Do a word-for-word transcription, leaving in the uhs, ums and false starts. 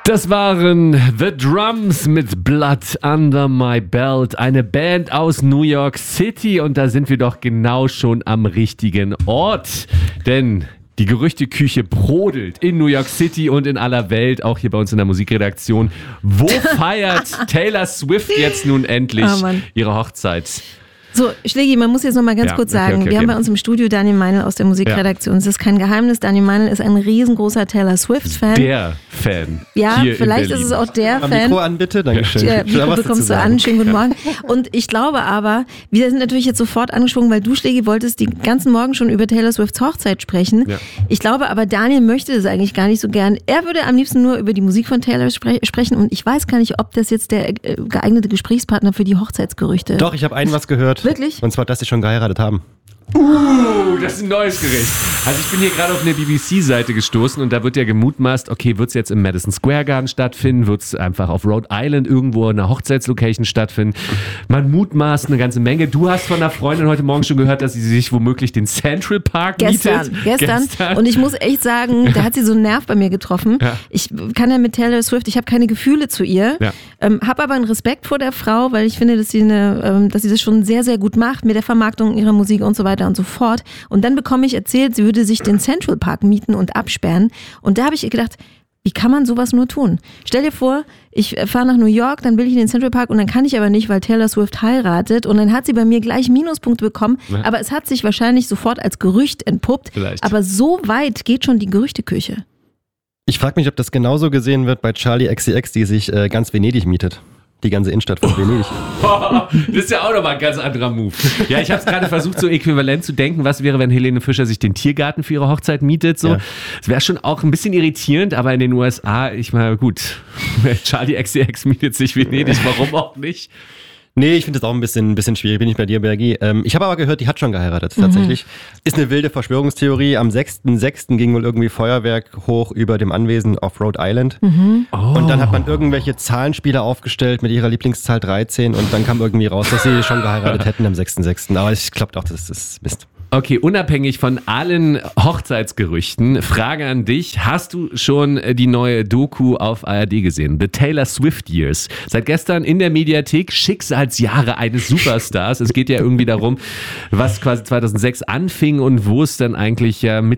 Das waren The Drums mit Blood Under My Belt, eine Band aus New York City, und da sind wir doch genau schon am richtigen Ort, denn die Gerüchteküche brodelt in New York City und in aller Welt, auch hier bei uns in der Musikredaktion. Wo feiert Taylor Swift jetzt nun endlich oh ihre Hochzeit? So, Schlägi, man muss jetzt noch mal ganz ja, kurz okay, sagen, okay, wir okay. haben bei uns im Studio Daniel Meinl aus der Musikredaktion. Es ist kein Geheimnis, Daniel Meinl ist ein riesengroßer Taylor Swift-Fan. Der Fan. Ja, hier vielleicht ist es auch der Am Fan. Mikro an, bitte. Dankeschön. Ja, Mikro bekommst du an. Schönen guten Morgen. Und ich glaube aber, wir sind natürlich jetzt sofort angeschwungen, weil du, Schlägi, wolltest die ganzen Morgen schon über Taylor Swifts Hochzeit sprechen. Ja. Ich glaube aber, Daniel möchte das eigentlich gar nicht so gern. Er würde am liebsten nur über die Musik von Taylor spre- sprechen und ich weiß gar nicht, ob das jetzt der äh, geeignete Gesprächspartner für die Hochzeitsgerüchte. Doch, ich habe ein was gehört. Wirklich? Und zwar, dass sie schon geheiratet haben. Uh, das ist ein neues Gericht. Also ich bin hier gerade auf eine B B C-Seite gestoßen und da wird ja gemutmaßt, okay, wird es jetzt im Madison Square Garden stattfinden, wird es einfach auf Rhode Island irgendwo in einer Hochzeitslocation stattfinden. Man mutmaßt eine ganze Menge. Du hast von einer Freundin heute Morgen schon gehört, dass sie sich womöglich den Central Park gestern, mietet. Gestern, gestern. Und ich muss echt sagen, da hat sie so einen Nerv bei mir getroffen. Ja. Ich kann ja mit Taylor Swift, ich habe keine Gefühle zu ihr, ja. ähm, habe aber einen Respekt vor der Frau, weil ich finde, dass sie, eine, ähm, dass sie das schon sehr, sehr gut macht mit der Vermarktung ihrer Musik und so weiter und so fort. Und dann bekomme ich erzählt, sie würde sich den Central Park mieten und absperren. Und da habe ich gedacht, wie kann man sowas nur tun? Stell dir vor, ich fahre nach New York, dann will ich in den Central Park und dann kann ich aber nicht, weil Taylor Swift heiratet. Und dann hat sie bei mir gleich Minuspunkte bekommen. Ja. Aber es hat sich wahrscheinlich sofort als Gerücht entpuppt. Vielleicht. Aber so weit geht schon die Gerüchteküche. Ich frage mich, ob das genauso gesehen wird bei Charli X C X, die sich äh, ganz Venedig mietet. Die ganze Innenstadt von Venedig. Das ist ja auch nochmal ein ganz anderer Move. Ja, ich habe es gerade versucht, so äquivalent zu denken, was wäre, wenn Helene Fischer sich den Tiergarten für ihre Hochzeit mietet. So. Ja. Das wäre schon auch ein bisschen irritierend, aber in den U S A, ich meine, gut, Charli X C X mietet sich Venedig, warum auch nicht? Nee, ich finde das auch ein bisschen, ein bisschen schwierig, bin ich bei dir, Bergi. Ähm, ich habe aber gehört, die hat schon geheiratet, tatsächlich. Mhm. Ist eine wilde Verschwörungstheorie. Am sechsten sechsten ging wohl irgendwie Feuerwerk hoch über dem Anwesen auf Rhode Island. Mhm. Oh. Und dann hat man irgendwelche Zahlenspiele aufgestellt mit ihrer Lieblingszahl dreizehn und dann kam irgendwie raus, dass sie schon geheiratet hätten am sechsten sechsten Aber ich glaube doch, das ist Mist. Okay, unabhängig von allen Hochzeitsgerüchten, Frage an dich. Hast du schon die neue Doku auf A R D gesehen? The Taylor Swift Years. Seit gestern in der Mediathek, Schicksalsjahre eines Superstars. Es geht ja irgendwie darum, was quasi zweitausendsechs anfing und wo es dann eigentlich ja mit